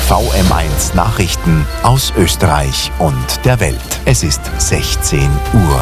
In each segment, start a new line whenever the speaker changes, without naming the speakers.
VM1 Nachrichten aus Österreich und der Welt. Es ist 16 Uhr.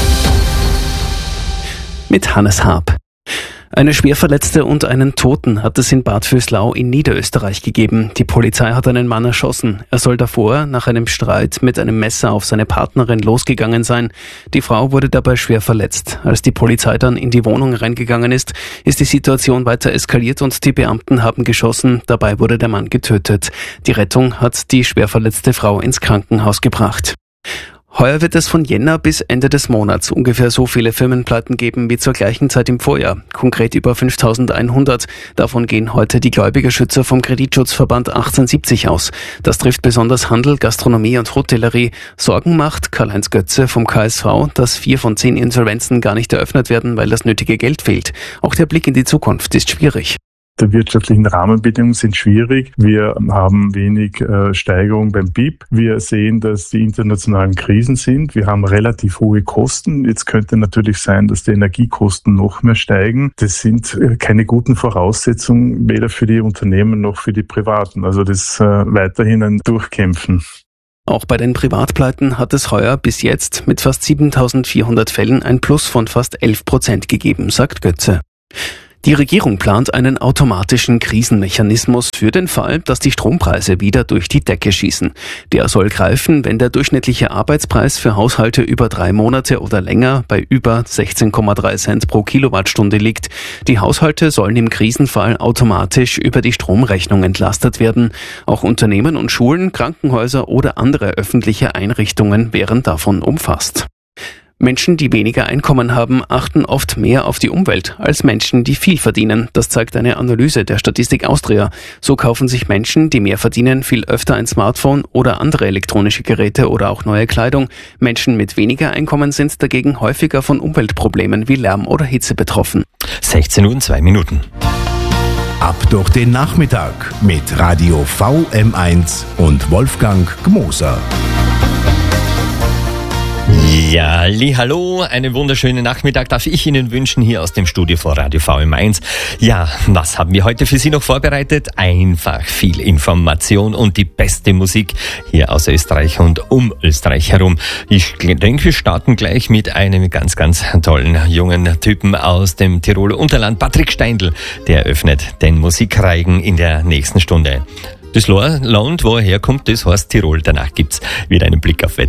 Mit Hannes Haab. Eine Schwerverletzte und einen Toten hat es in Bad Vöslau in Niederösterreich gegeben. Die Polizei hat einen Mann erschossen. Er soll davor, nach einem Streit, mit einem Messer auf seine Partnerin losgegangen sein. Die Frau wurde dabei schwer verletzt. Als die Polizei dann in die Wohnung reingegangen ist die Situation weiter eskaliert und die Beamten haben geschossen. Dabei wurde der Mann getötet. Die Rettung hat die schwer verletzte Frau ins Krankenhaus gebracht. Heuer wird es von Jänner bis Ende des Monats ungefähr so viele Firmenpleiten geben wie zur gleichen Zeit im Vorjahr. Konkret über 5.100. Davon gehen heute die Gläubigerschützer vom Kreditschutzverband 1870 aus. Das trifft besonders Handel, Gastronomie und Hotellerie. Sorgen macht Karl-Heinz Götze vom KSV, dass 4 von 10 Insolvenzen gar nicht eröffnet werden, weil das nötige Geld fehlt. Auch der Blick in die Zukunft ist schwierig.
Die wirtschaftlichen Rahmenbedingungen sind schwierig. Wir haben wenig Steigerung beim BIP. Wir sehen, dass die internationalen Krisen sind. Wir haben relativ hohe Kosten. Jetzt könnte natürlich sein, dass die Energiekosten noch mehr steigen. Das sind keine guten Voraussetzungen, weder für die Unternehmen noch für die Privaten. Also das weiterhin ein Durchkämpfen.
Auch bei den Privatpleiten hat es heuer bis jetzt mit fast 7.400 Fällen ein Plus von fast 11% gegeben, sagt Götze. Die Regierung plant einen automatischen Krisenmechanismus für den Fall, dass die Strompreise wieder durch die Decke schießen. Der soll greifen, wenn der durchschnittliche Arbeitspreis für Haushalte über 3 Monate oder länger bei über 16,3 Cent pro Kilowattstunde liegt. Die Haushalte sollen im Krisenfall automatisch über die Stromrechnung entlastet werden. Auch Unternehmen und Schulen, Krankenhäuser oder andere öffentliche Einrichtungen wären davon umfasst. Menschen, die weniger Einkommen haben, achten oft mehr auf die Umwelt als Menschen, die viel verdienen. Das zeigt eine Analyse der Statistik Austria. So kaufen sich Menschen, die mehr verdienen, viel öfter ein Smartphone oder andere elektronische Geräte oder auch neue Kleidung. Menschen mit weniger Einkommen sind dagegen häufiger von Umweltproblemen wie Lärm oder Hitze betroffen.
16 Uhr und 2 Minuten.
Ab durch den Nachmittag mit Radio VM1 und Wolfgang Gmoser.
Ja, hallo, einen wunderschönen Nachmittag darf ich Ihnen wünschen hier aus dem Studio vor Radio VM1. Ja, was haben wir heute für Sie noch vorbereitet? Einfach viel Information und die beste Musik hier aus Österreich und um Österreich herum. Ich denke, wir starten gleich mit einem ganz, ganz tollen jungen Typen aus dem Tiroler Unterland, Patrick Steindl. Der öffnet den Musikreigen in der nächsten Stunde. Das Land, wo er herkommt, das heißt Tirol. Danach gibt's wieder einen Blick auf Wetter.